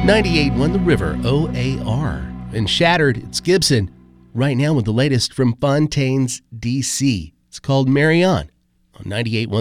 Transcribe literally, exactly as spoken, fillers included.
ninety-eight point one The River, O A R. And Shattered, it's Gibson. Right now with the latest from Fontaine's D C. It's called Marry On on ninety-eight point one